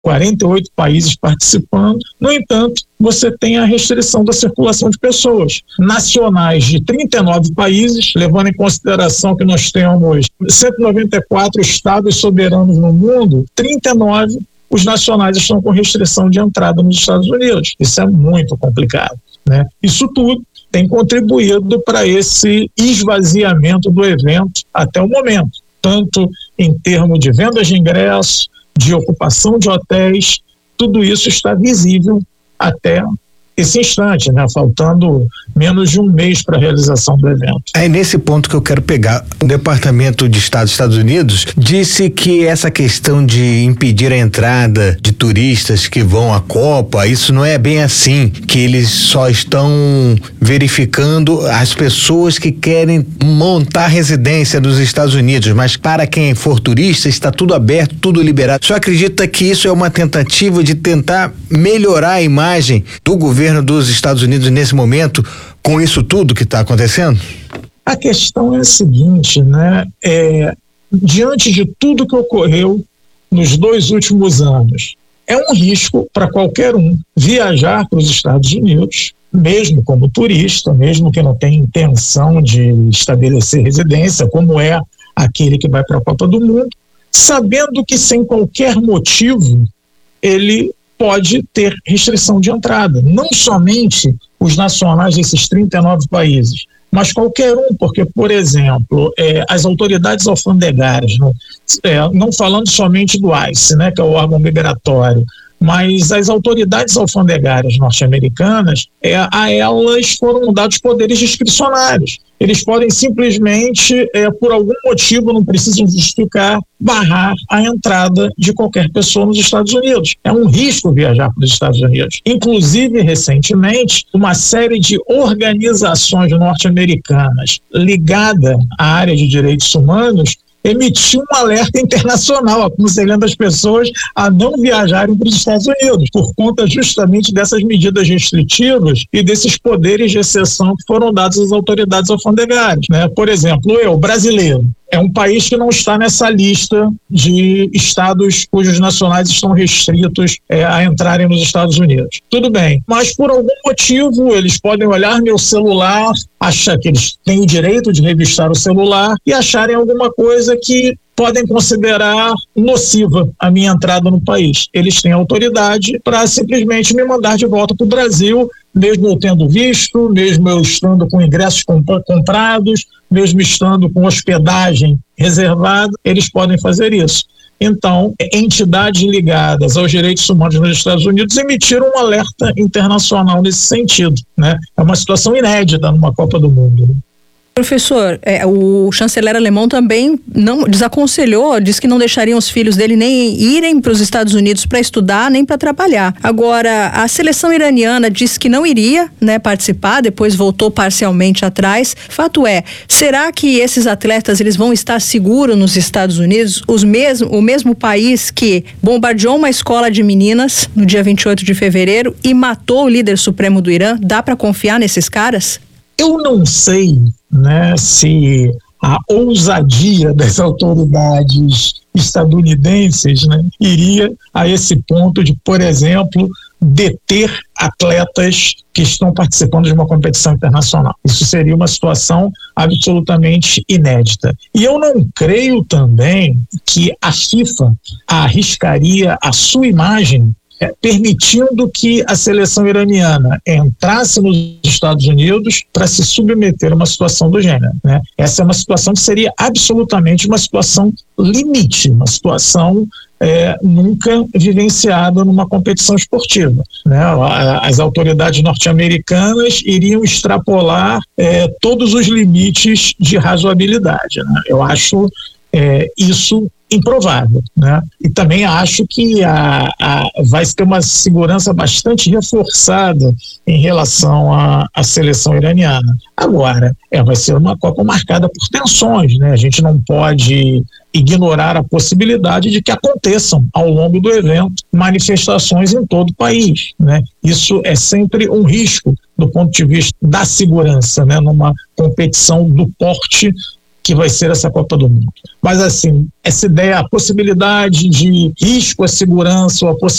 48 países participando. No entanto, você tem a restrição da circulação de pessoas. Nacionais de 39 países, levando em consideração que nós temos 194 estados soberanos no mundo, 39 os nacionais estão com restrição de entrada nos Estados Unidos. Isso é muito complicado, né? Isso tudo tem contribuído para esse esvaziamento do evento até o momento, tanto em termos de vendas de ingressos, de ocupação de hotéis, tudo isso está visível até esse instante, né? Faltando menos de um mês para a realização do evento. É nesse ponto que eu quero pegar. O Departamento de Estado dos Estados Unidos disse que essa questão de impedir a entrada de turistas que vão à Copa, isso não é bem assim, que eles só estão verificando as pessoas que querem montar residência nos Estados Unidos, mas para quem for turista está tudo aberto, tudo liberado. Só acredita que isso é uma tentativa de tentar melhorar a imagem do governo dos Estados Unidos nesse momento, com isso tudo que está acontecendo? A questão é a seguinte, né? Diante de tudo que ocorreu nos 2 últimos anos, é um risco para qualquer um viajar para os Estados Unidos, mesmo como turista, mesmo que não tenha intenção de estabelecer residência, como é aquele que vai para a Copa do Mundo, sabendo que sem qualquer motivo ele pode ter restrição de entrada. Não somente os nacionais desses 39 países, mas qualquer um, porque, por exemplo, as autoridades alfandegárias, não falando somente do ICE, né, que é o órgão migratório, mas as autoridades alfandegárias norte-americanas, a elas foram dados poderes discricionários. Eles podem simplesmente, por algum motivo, não precisam justificar, barrar a entrada de qualquer pessoa nos Estados Unidos. É um risco viajar para os Estados Unidos. Inclusive, recentemente, uma série de organizações norte-americanas ligada à área de direitos humanos emitiu um alerta internacional aconselhando as pessoas a não viajarem para os Estados Unidos, por conta justamente dessas medidas restritivas e desses poderes de exceção que foram dados às autoridades alfandegárias, né? Por exemplo, brasileiro, é um país que não está nessa lista de estados cujos nacionais estão restritos a entrarem nos Estados Unidos. Tudo bem, mas por algum motivo eles podem olhar meu celular, achar que eles têm o direito de revistar o celular e acharem alguma coisa que podem considerar nociva a minha entrada no país. Eles têm autoridade para simplesmente me mandar de volta para o Brasil, mesmo eu tendo visto, mesmo eu estando com ingressos comprados, mesmo estando com hospedagem reservada, eles podem fazer isso. Então, entidades ligadas aos direitos humanos nos Estados Unidos emitiram um alerta internacional nesse sentido, né? É uma situação inédita numa Copa do Mundo, né? Professor, o chanceler alemão também não desaconselhou, disse que não deixariam os filhos dele nem irem para os Estados Unidos para estudar, nem para trabalhar. Agora, a seleção iraniana disse que não iria, né, participar, depois voltou parcialmente atrás. Fato é, será que esses atletas eles vão estar seguros nos Estados Unidos? O mesmo país que bombardeou uma escola de meninas no dia 28 de fevereiro e matou o líder supremo do Irã, dá para confiar nesses caras? Eu não sei, né, se a ousadia das autoridades estadunidenses, né, iria a esse ponto de, por exemplo, deter atletas que estão participando de uma competição internacional. Isso seria uma situação absolutamente inédita. E eu não creio também que a FIFA arriscaria a sua imagem permitindo que a seleção iraniana entrasse nos Estados Unidos para se submeter a uma situação do gênero, né? Essa é uma situação que seria absolutamente uma situação limite, uma situação nunca vivenciada numa competição esportiva, né? As autoridades norte-americanas iriam extrapolar todos os limites de razoabilidade, né? Eu acho isso improvável, né? E também acho que vai ter uma segurança bastante reforçada em relação à seleção iraniana. Agora, vai ser uma Copa marcada por tensões, né? A gente não pode ignorar a possibilidade de que aconteçam ao longo do evento manifestações em todo o país, né? Isso é sempre um risco do ponto de vista da segurança, né? Numa competição do porte que vai ser essa Copa do Mundo. Mas assim, essa ideia, a possibilidade de risco à segurança, ou a